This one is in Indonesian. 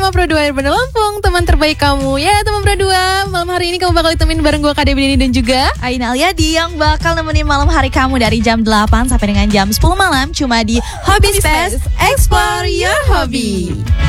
bersama Pro 2 Urban Lampung, teman terbaik kamu. Ya teman Pro 2, malam hari ini kamu bakal ditemenin bareng gue Kak Debbie dan juga Aina Aliadi yang bakal nemenin malam hari kamu dari jam 8 sampai dengan jam 10 malam. Cuma di Hobby Space, Explore Your Hobby.